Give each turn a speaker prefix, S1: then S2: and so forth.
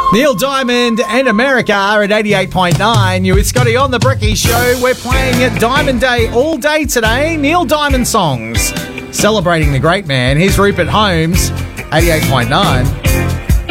S1: Neil Diamond and America are at 88.9. You with Scotty on the Bricky Show. We're playing at Diamond Day all day today. Neil Diamond songs. Celebrating the great man. Here's Rupert Holmes, 88.9.